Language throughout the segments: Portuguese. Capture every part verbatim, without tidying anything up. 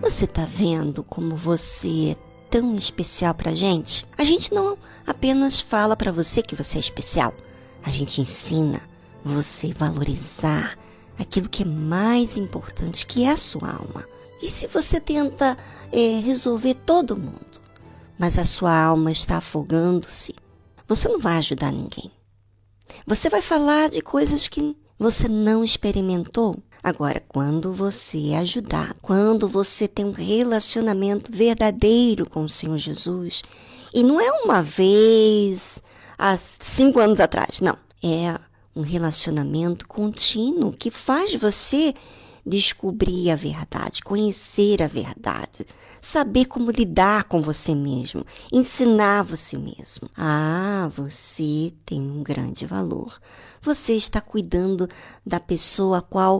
Você tá vendo como você é tão especial pra gente? A gente não apenas fala pra você que você é especial. A gente ensina você a valorizar aquilo que é mais importante, que é a sua alma. E se você tenta é, resolver todo mundo, mas a sua alma está afogando-se, você não vai ajudar ninguém. Você vai falar de coisas que você não experimentou. Agora, quando você ajudar, quando você tem um relacionamento verdadeiro com o Senhor Jesus, e não é uma vez há cinco anos atrás, não. É um relacionamento contínuo que faz você descobrir a verdade, conhecer a verdade, saber como lidar com você mesmo, ensinar você mesmo. Ah, você tem um grande valor. Você está cuidando da pessoa a qual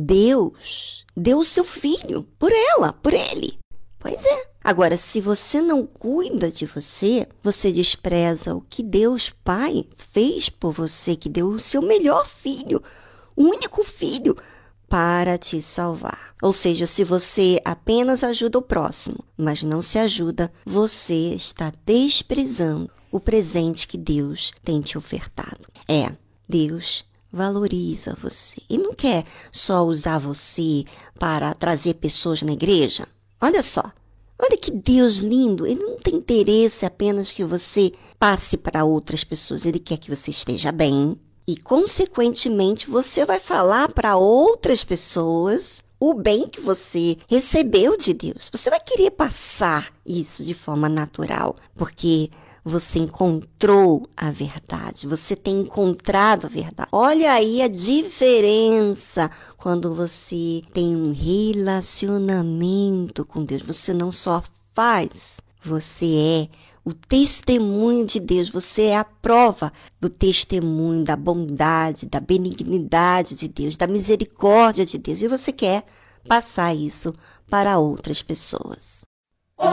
Deus deu o seu filho por ela, por ele. Pois é. Agora, se você não cuida de você, você despreza o que Deus Pai fez por você, que deu o seu melhor filho, o único filho, para te salvar. Ou seja, se você apenas ajuda o próximo, mas não se ajuda, você está desprezando o presente que Deus tem te ofertado. É, Deus valoriza você e não quer só usar você para trazer pessoas na igreja. Olha só, olha que Deus lindo, Ele não tem interesse apenas que você passe para outras pessoas, Ele quer que você esteja bem. E, consequentemente, você vai falar para outras pessoas o bem que você recebeu de Deus. Você vai querer passar isso de forma natural, porque você encontrou a verdade, você tem encontrado a verdade. Olha aí a diferença quando você tem um relacionamento com Deus. Você não só faz, você é o testemunho de Deus, você é a prova do testemunho, da bondade, da benignidade de Deus, da misericórdia de Deus. E você quer passar isso para outras pessoas.